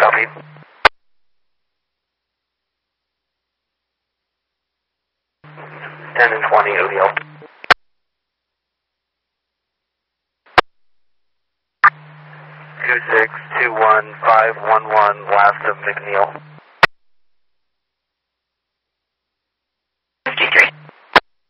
Copy. 10 and 20 ODL. 2621511, last of McNeil.